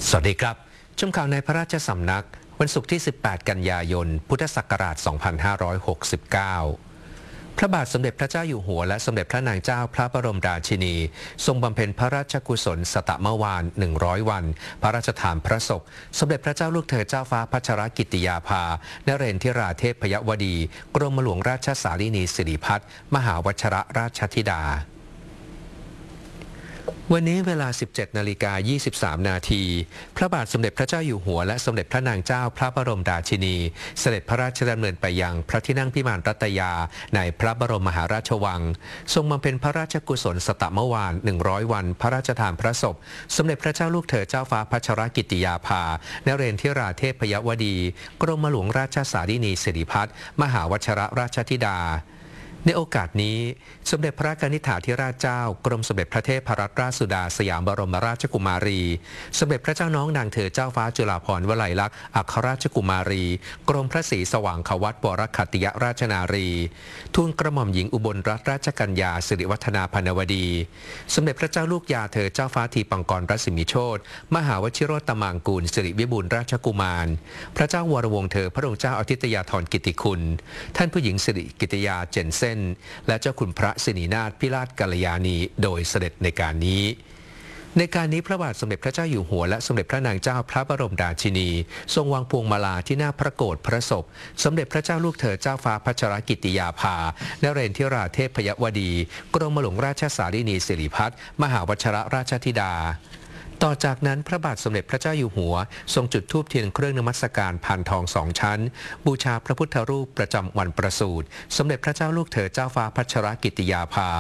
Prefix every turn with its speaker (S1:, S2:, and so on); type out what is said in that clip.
S1: สวัสดีครับชมข่าวในพระราชสำนักวันศุกร์ที่ 18 กันยายน พุทธศักราช 2569 พระบาทสมเด็จพระเจ้าอยู่หัวและสมเด็จพระนางเจ้าพระบรมราชินีทรงบำเพ็ญพระราชกุศลสตมวาน100 วันพระราชทานพระศพสมเด็จพระเจ้าลูกเธอเจ้าฟ้าพัชรกิติยาภานเรนทิราเทพยวดีกรมหลวงราชสารีนีสิริพัฒน์มหาวชิรราชธิดาวันนี้เวลา 17:23 นาทีพระบาทสมเด็จพระเจ้าอยู่หัวและสมเด็จพระนางเจ้าพระบรมราชินีเสด็จพระราชดำเนินไปยังพระที่นั่งพิมานรัตยาในพระบรมมหาราชวังทรงบำเพ็ญพระราชกุศลสตมวาน100 วันพระราชทานพระศพสมเด็จพระเจ้าลูกเธอเจ้าฟ้าพัชรกิติยาภานเรนทิราเทพยวดีกรมหลวงราชสารีนีสิริพัฒน์มหาวชิรราชธิดาในโอกาสนี้สมเด็จพระกนิษฐาธิราชเจ้ากรมสมเด็จพระเทพรัตนราชสุดาสยามบรมราชกุมารีสมเด็จพระเจ้าน้องนางเธอเจ้าฟ้าจุฬาภรณ์วลัยลักษณ์อัครราชกุมารีกรมพระศรีสว่างควัตวรขัตติยราชนารีทูลกระหม่อมหญิงอุบลรัตนราชกัญญาสิริวัฒนาพนวดีสมเด็จพระเจ้าลูกยาเธอเจ้าฟ้าทีปังกรรัศมีโชติมหาวชิโรตมังกูลสิริวิบูลย์ราชกุมารพระเจ้าวรวงศ์เธอพระองค์เจ้าอาทิตยาธรกิติคุณท่านผู้หญิงสิริกิติยาเจนเซ่นและเจ้าคุณพระสินีนาถพิราชกัลยาณีโดยเสด็จในการนี้พระบาทสมเด็จพระเจ้าอยู่หัวและสมเด็จพระนางเจ้าพระบรมราชินีทรงวางพวงมาลาที่หน้าพระโกฐพระศพสมเด็จพระเจ้าลูกเธอเจ้าฟ้าพัชรกิติยาภานเรนทิราเทพยวดีกรมหลวงราชสารีนีสิริพัฒน์มหาวชิรราชธิดาต่อจากนั้นพระบาทสมเด็จพระเจ้าอยู่หัวทรงจุดธูปเทียนเครื่องนมัสการพานทอง2 ชั้นบูชาพระพุทธรูปประจำวันประสูติสมเด็จพระเจ้าลูกเธอเจ้าฟ้าพัชรกิติยาภา